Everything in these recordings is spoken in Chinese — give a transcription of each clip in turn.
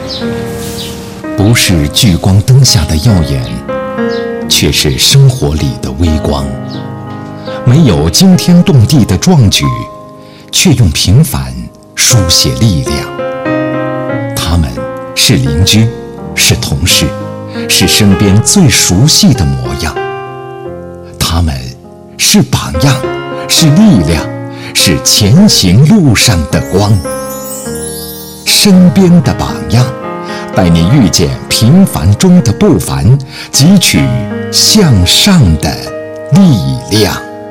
不是聚光灯下的耀眼，却是生活里的微光。没有惊天动地的壮举，却用平凡书写力量。他们是邻居，是同事，是身边最熟悉的模样。他们是榜样，是力量，是前行路上的光。身边的榜样，带你遇见平凡中的不凡，汲取向上的力量。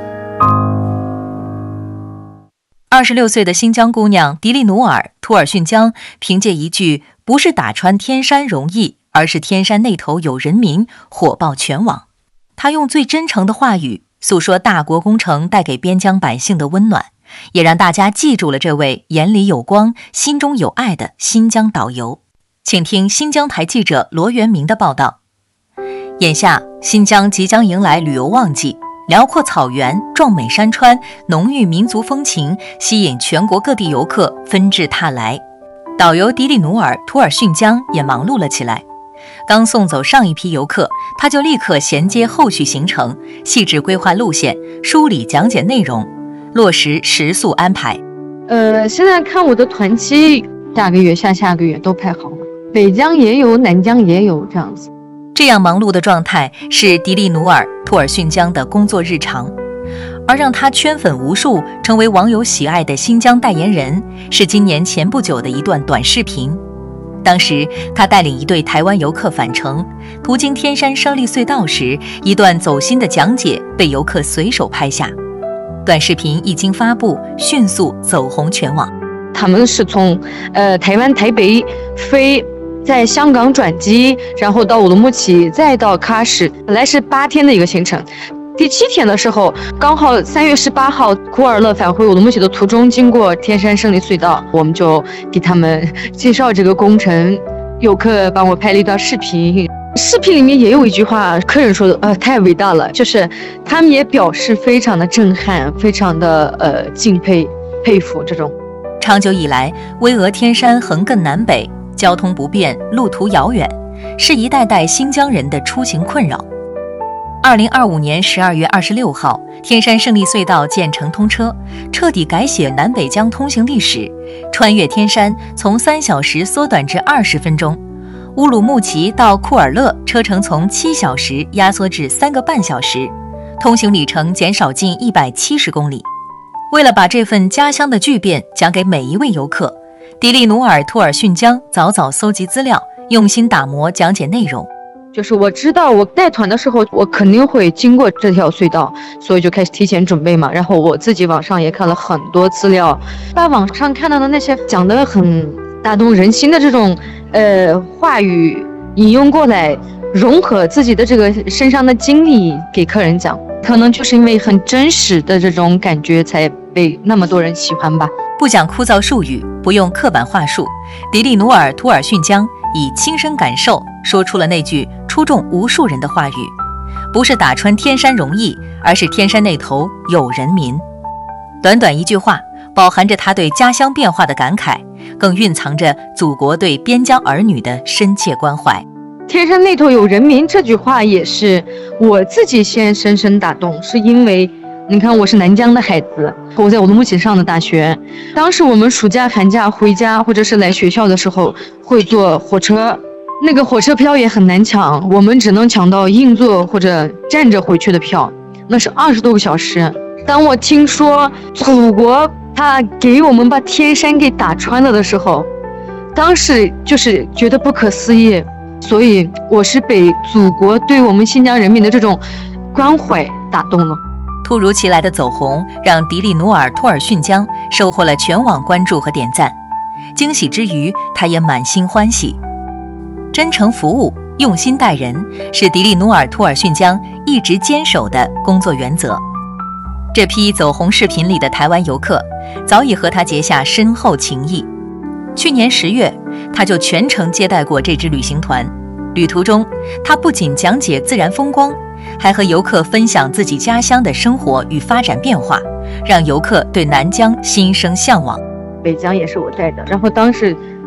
26岁的新疆姑娘迪丽努尔·图尔逊江，凭借一句“不是打穿天山容易，而是天山那头有人民”火爆全网。她用最真诚的话语诉说大国工程带给边疆百姓的温暖，也让大家记住了这位眼里有光、心中有爱的新疆导游。请听新疆台记者罗元明的报道。眼下，新疆即将迎来旅游旺季，辽阔草原、壮美山川、浓郁民族风情，吸引全国各地游客纷至沓来。导游迪丽努尔·图尔逊江也忙碌了起来。刚送走上一批游客，他就立刻衔接后续行程，细致规划路线，梳理讲解内容，落实食宿安排。 现在看我的团期，下个月、下个月都排好了，北疆也有，南疆也有，这样子。 这样忙碌的状态是迪丽努尔·图尔逊江的工作日常，而让他圈粉无数，成为网友喜爱的新疆代言人，是今年前不久的一段短视频。当时他带领一队台湾游客返程，途经天山胜利隧道时，一段走心的讲解被游客随手拍下。短视频一经发布，迅速走红全网。 他们是从台湾台北飞，在香港转机，然后到乌鲁木齐，再到喀什，本来是8天的一个行程。第7天的时候，刚好3月18号，库尔勒返回乌鲁木齐的途中，经过天山胜利隧道，我们就给他们介绍这个工程。游客帮我拍了一段视频，视频里面也有一句话，客人说的太伟大了，就是他们也表示非常的震撼，非常的敬佩、佩服这种。 长久以来，巍峨天山横亘南北，交通不便，路途遥远，是一代代新疆人的出行困扰。2025年12月26号，天山胜利隧道建成通车，彻底改写南北疆通行历史。穿越天山从3小时缩短至20分钟，乌鲁木齐到库尔勒车程从7小时压缩至3个半小时，通行里程减少近170公里。为了把这份家乡的巨变讲给每一位游客，迪丽努尔·图尔逊江早早搜集资料，用心打磨讲解内容。 就是我知道我带团的时候，我肯定会经过这条隧道，所以就开始提前准备嘛。然后我自己网上也看了很多资料，把网上看到的那些讲得很打动人心的这种话语引用过来，融合自己的这个身上的经历给客人讲。可能就是因为很真实的这种感觉，才被那么多人喜欢吧。 不讲枯燥术语，不用刻板话术，迪丽努尔·图尔逊江以亲身感受说出了那句戳中无数人的话语：不是打穿天山容易，而是天山那头有人民。短短一句话，饱含着他对家乡变化的感慨，更蕴藏着祖国对边疆儿女的深切关怀。 天山那头有人民这句话也是我自己先深深打动，是因为你看我是南疆的孩子，我在乌鲁木齐上的大学，当时我们暑假寒假回家或者是来学校的时候会坐火车，那个火车票也很难抢，我们只能抢到硬座或者站着回去的票，那是20多个小时。当我听说祖国他给我们把天山给打穿了的时候，当时就是觉得不可思议。所以我是被祖国对我们新疆人民的这种关怀打动了。 突如其来的走红让迪丽努尔·图尔逊江收获了全网关注和点赞，惊喜之余他也满心欢喜。真诚服务、用心待人是迪丽努尔·图尔逊江一直坚守的工作原则。这批走红视频里的台湾游客早已和他结下深厚情谊。去年10月，他就全程接待过这支旅行团。旅途中，他不仅讲解自然风光，还和游客分享自己家乡的生活与发展变化，让游客对南疆心生向往。 北疆也是我带的，然后当时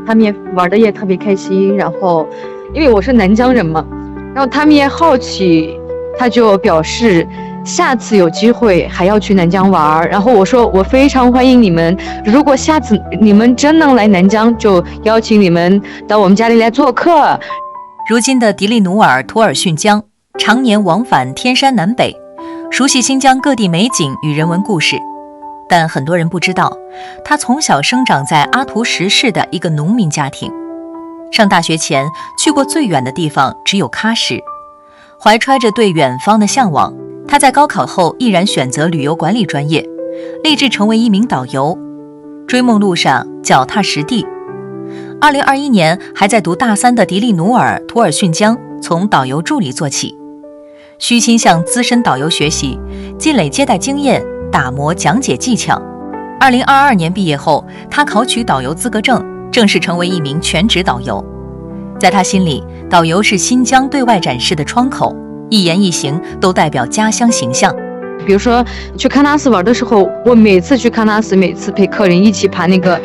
他们也玩的也特别开心。然后因为我是南疆人嘛，然后他们也好奇，他就表示下次有机会还要去南疆玩。然后我说我非常欢迎你们，如果下次你们真能来南疆，就邀请你们到我们家里来做客。 如今的迪丽努尔·图尔逊江常年往返天山南北，熟悉新疆各地美景与人文故事。但很多人不知道，他从小生长在阿图什市的一个农民家庭。上大学前去过最远的地方只有喀什。怀揣着对远方的向往，他在高考后毅然选择旅游管理专业，立志成为一名导游。追梦路上脚踏实地。2021年还在读大3的迪丽努尔·图尔逊江从导游助理做起，虚心向资深导游学习，积累接待经验，打磨讲解技巧。2022年毕业后，他考取导游资格证，正式成为一名全职导游。在他心里，导游是新疆对外展示的窗口，一言一行都代表家乡形象。 比如说去喀纳斯玩的时候，我每次去喀纳斯，每次陪客人一起爬那个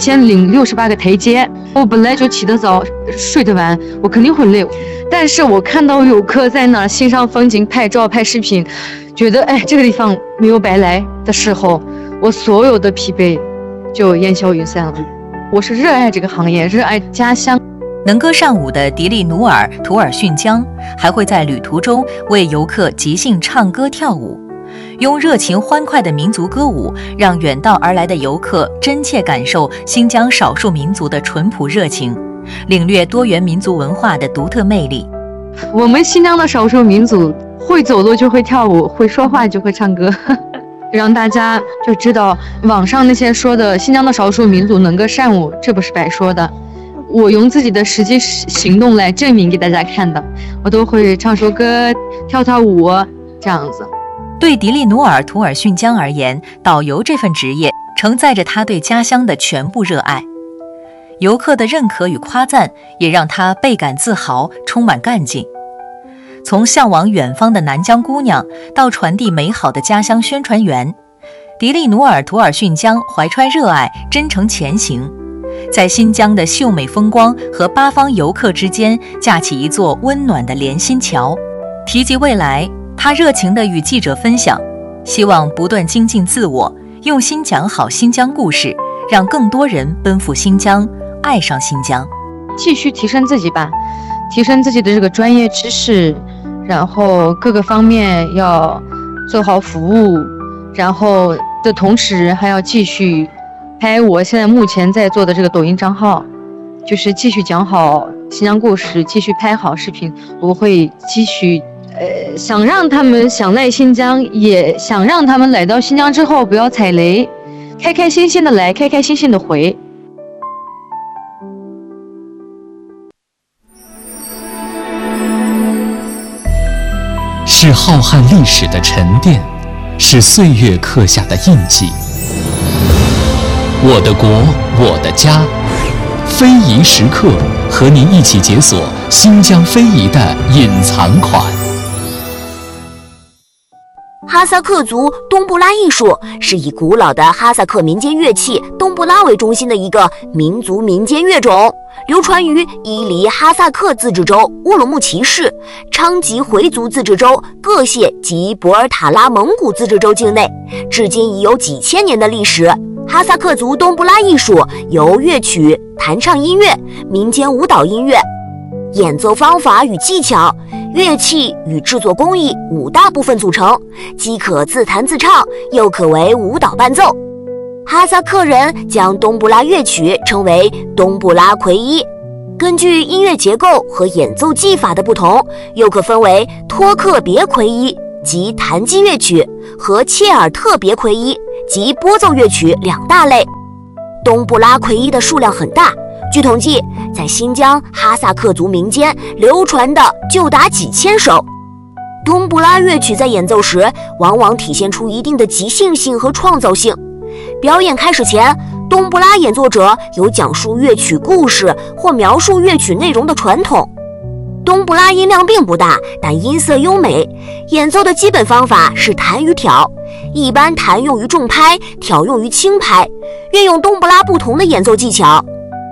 1068个台阶，我本来就起得早睡得晚，我肯定会累，但是我看到游客在那儿欣赏风景、拍照拍视频，觉得这个地方没有白来的时候，我所有的疲惫就烟消云散了。我是热爱这个行业，热爱家乡。 能歌善舞的迪丽努尔·图尔逊江还会在旅途中为游客即兴唱歌跳舞，用热情欢快的民族歌舞，让远道而来的游客真切感受新疆少数民族的淳朴热情，领略多元民族文化的独特魅力。 我们新疆的少数民族会走路就会跳舞，会说话就会唱歌让大家就知道网上那些说的新疆的少数民族能歌善舞，这不是白说的，我用自己的实际行动来证明给大家看的。我都会唱首歌、跳舞这样子。 对迪丽努尔·图尔逊江而言，导游这份职业承载着他对家乡的全部热爱。游客的认可与夸赞也让他倍感自豪，充满干劲。从向往远方的南疆姑娘到传递美好的家乡宣传员，迪丽努尔·图尔逊江怀揣热爱，真诚前行，在新疆的秀美风光和八方游客之间架起一座温暖的连心桥。提及未来，他热情地与记者分享，希望不断精进自我，用心讲好新疆故事，让更多人奔赴新疆，爱上新疆。 继续提升自己吧，提升自己的这个专业知识，然后各个方面要做好服务，然后的同时还要继续拍我现在目前在做的这个抖音账号，就是继续讲好新疆故事，继续拍好视频。我会继续想让他们想来新疆，也想让他们来到新疆之后不要踩雷，开开心心的来，开开心心的回。 是浩瀚历史的沉淀，是岁月刻下的印记。我的国，我的家，非遗时刻和您一起解锁新疆非遗的隐藏款。 哈萨克族冬不拉艺术是以古老的哈萨克民间乐器冬不拉为中心的一个民族民间乐种，流传于伊犁哈萨克自治州乌鲁木齐市、昌吉回族自治州各县及博尔塔拉蒙古自治州境内，至今已有几千年的历史。哈萨克族冬不拉艺术由乐曲、弹唱音乐、民间舞蹈音乐、演奏方法与技巧、乐器与制作工艺5大部分组成，既可自弹自唱，又可为舞蹈伴奏。哈萨克人将冬不拉乐曲称为冬不拉奎伊，根据音乐结构和演奏技法的不同，又可分为托克别奎伊及弹击乐曲和切尔特别奎伊及拨奏乐曲2大类。冬不拉奎伊的数量很大，据统计，在新疆哈萨克族民间流传的就达几千首。冬不拉乐曲在演奏时往往体现出一定的即兴性和创造性。表演开始前，冬不拉演奏者有讲述乐曲故事或描述乐曲内容的传统。冬不拉音量并不大，但音色优美。演奏的基本方法是弹与挑，一般弹用于重拍，挑用于轻拍，运用冬不拉不同的演奏技巧。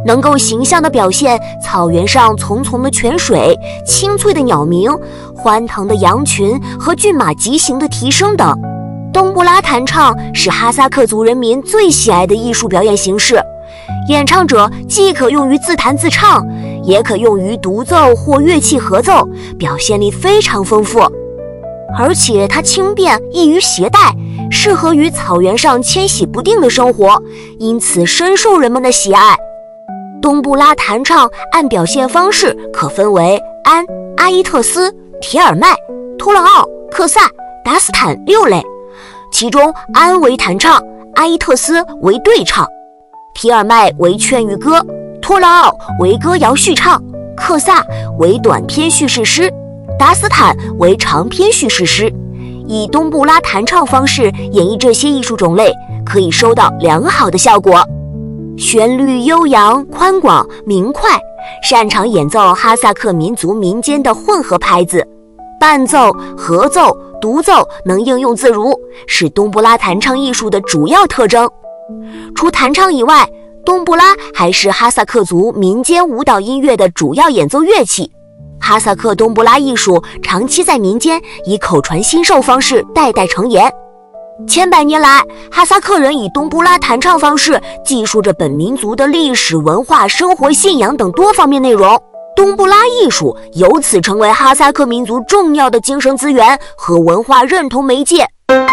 能够形象地表现草原上淙淙的泉水、清脆的鸟鸣、欢腾的羊群和骏马疾行的蹄声等。冬不拉弹唱是哈萨克族人民最喜爱的艺术表演形式，演唱者既可用于自弹自唱，也可用于独奏或乐器合奏，表现力非常丰富。而且它轻便，易于携带，适合于草原上迁徙不定的生活，因此深受人们的喜爱。冬不拉弹唱按表现方式可分为安、阿伊特斯、提尔麦、托勒奥、克萨、达斯坦6类，其中安为弹唱，阿伊特斯为对唱，提尔麦为劝喻歌，托勒奥为歌谣序唱，克萨为短篇叙事诗，达斯坦为长篇叙事诗。以冬不拉弹唱方式演绎这些艺术种类，可以收到良好的效果。旋律悠扬、宽广、明快，擅长演奏哈萨克民族民间的混合拍子，伴奏、合奏、独奏能应用自如，是冬不拉弹唱艺术的主要特征。除弹唱以外，冬不拉还是哈萨克族民间舞蹈音乐的主要演奏乐器。哈萨克冬不拉艺术长期在民间以口传心授方式代代承延。千百年来，哈萨克人以冬不拉弹唱方式记述着本民族的历史文化、生活信仰等多方面内容。冬不拉艺术由此成为哈萨克民族重要的精神资源和文化认同媒介。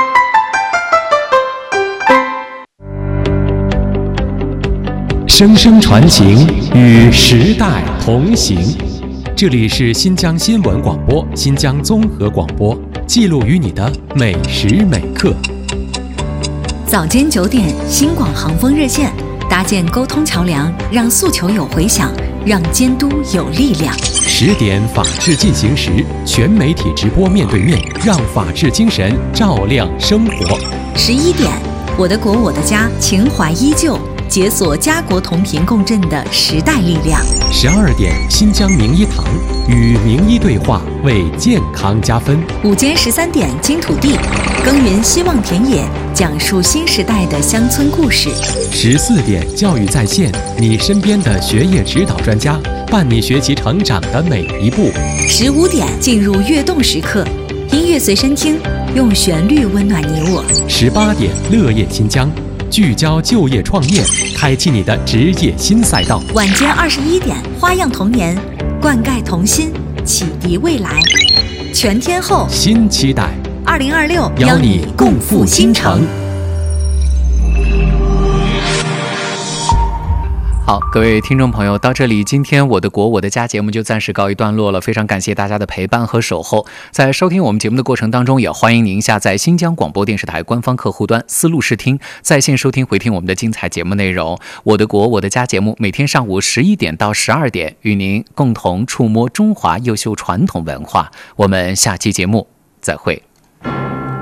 声声传情，与时代同行。这里是新疆新闻广播、新疆综合广播，记录于你的每时每刻。 早间9点，新广航风热线，搭建沟通桥梁，让诉求有回响，让监督有力量。 10点，法治进行时，全媒体直播面对面，让法治精神照亮生活。 11点，我的国我的家，情怀依旧，解锁家国同频共振的时代力量。 12点，新疆名医堂，与名医对话，为健康加分。 午间13点，金土地，耕耘希望田野，讲述新时代的乡村故事。 14点，教育在线，你身边的学业指导专家，伴你学习成长的每一步。 15点，进入跃动时刻，音乐随身听，用旋律温暖你我。 18点，乐业新疆，聚焦就业创业，开启你的职业新赛道。 晚间21点，花样童年，灌溉童心，启迪未来。全天候新期待 ，2026 邀你共赴新城。 好，各位听众朋友，到这里，今天我的国我的家节目就暂时告一段落了。非常感谢大家的陪伴和守候。在收听我们节目的过程当中，也欢迎您下载新疆广播电视台官方客户端思路视听，在线收听回听我们的精彩节目内容。我的国我的家节目每天上午11点到12点，与您共同触摸中华优秀传统文化。我们下期节目再会。